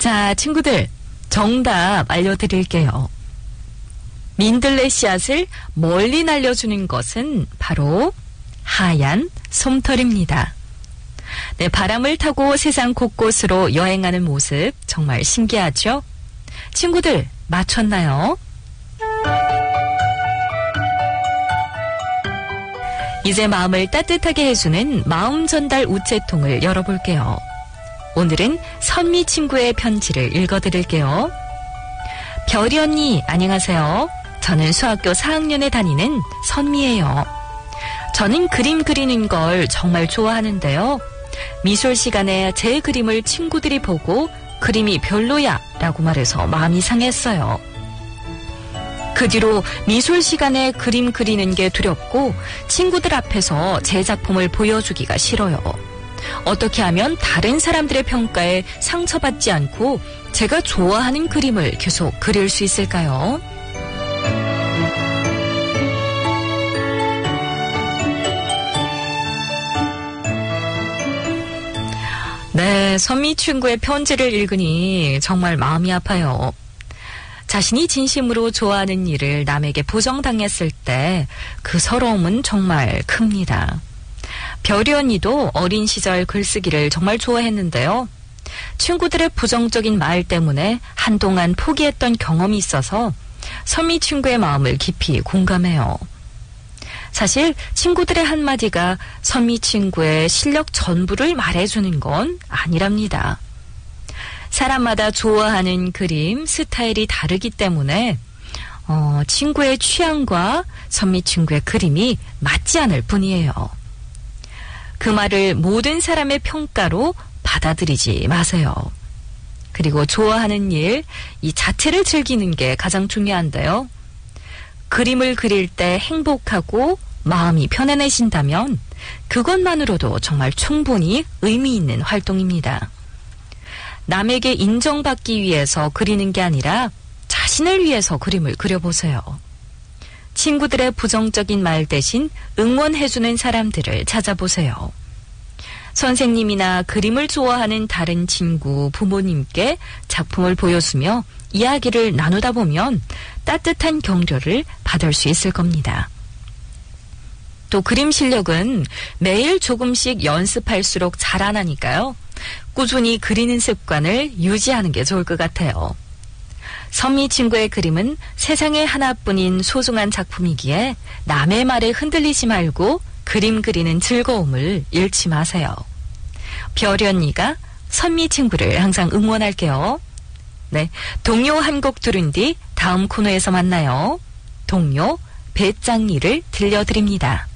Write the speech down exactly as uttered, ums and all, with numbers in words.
자, 친구들, 정답 알려드릴게요. 민들레 씨앗을 멀리 날려주는 것은 바로 하얀 솜털입니다. 네, 바람을 타고 세상 곳곳으로 여행하는 모습 정말 신기하죠? 친구들, 맞췄나요? 이제 마음을 따뜻하게 해주는 마음 전달 우체통을 열어볼게요. 오늘은 선미 친구의 편지를 읽어드릴게요. 별이 언니, 안녕하세요. 저는 수학교 사 학년에 다니는 선미예요. 저는 그림 그리는 걸 정말 좋아하는데요. 미술 시간에 제 그림을 친구들이 보고 그림이 별로야 라고 말해서 마음이 상했어요. 그 뒤로 미술 시간에 그림 그리는 게 두렵고 친구들 앞에서 제 작품을 보여주기가 싫어요. 어떻게 하면 다른 사람들의 평가에 상처받지 않고 제가 좋아하는 그림을 계속 그릴 수 있을까요? 네, 선미 친구의 편지를 읽으니 정말 마음이 아파요. 자신이 진심으로 좋아하는 일을 남에게 부정당했을 때 그 서러움은 정말 큽니다. 별이 언니도 어린 시절 글쓰기를 정말 좋아했는데요. 친구들의 부정적인 말 때문에 한동안 포기했던 경험이 있어서 선미 친구의 마음을 깊이 공감해요. 사실 친구들의 한마디가 선미 친구의 실력 전부를 말해주는 건 아니랍니다. 사람마다 좋아하는 그림, 스타일이 다르기 때문에 어, 친구의 취향과 선미 친구의 그림이 맞지 않을 뿐이에요. 그 말을 모든 사람의 평가로 받아들이지 마세요. 그리고 좋아하는 일, 이 자체를 즐기는 게 가장 중요한데요. 그림을 그릴 때 행복하고 마음이 편안해진다면 그것만으로도 정말 충분히 의미 있는 활동입니다. 남에게 인정받기 위해서 그리는 게 아니라 자신을 위해서 그림을 그려보세요. 친구들의 부정적인 말 대신 응원해주는 사람들을 찾아보세요. 선생님이나 그림을 좋아하는 다른 친구, 부모님께 작품을 보여주며 이야기를 나누다 보면 따뜻한 격려를 받을 수 있을 겁니다. 또 그림 실력은 매일 조금씩 연습할수록 자라나니까요. 꾸준히 그리는 습관을 유지하는 게 좋을 것 같아요. 선미 친구의 그림은 세상에 하나뿐인 소중한 작품이기에 남의 말에 흔들리지 말고 그림 그리는 즐거움을 잃지 마세요. 별이 언니가 선미 친구를 항상 응원할게요. 네, 동요 한 곡 들은 뒤 다음 코너에서 만나요. 동요 배짱이를 들려드립니다.